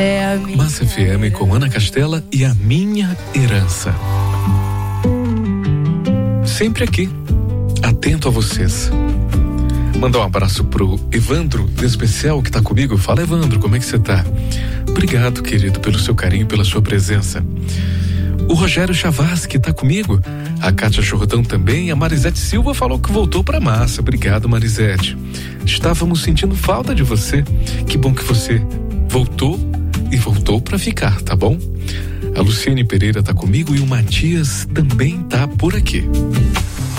Massa FM com Ana Castela e A Minha Herança. Sempre aqui, atento a vocês. Mandar um abraço pro Evandro, de especial, que tá comigo. Fala, Evandro, como é que você tá? Obrigado, querido, pelo seu carinho, pela sua presença. O Rogério Chavasque tá comigo. A Kátia Jordão também. A Marisete Silva falou que voltou pra massa. Obrigado, Marisete. Estávamos sentindo falta de você. Que bom que você voltou e voltou pra ficar, tá bom? A Luciane Pereira tá comigo e o Matias também tá por aqui.